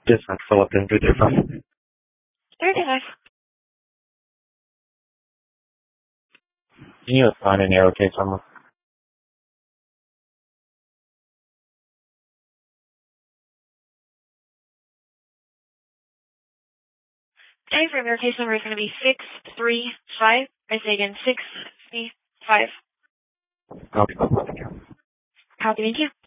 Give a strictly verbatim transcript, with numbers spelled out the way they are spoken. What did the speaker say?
Just not Philip and through their phone. thirty-five. Can you assign an arrow case somewhere? Time frame, your case number is going to be six three five. I say again, six three five. Okay. Copy, thank you.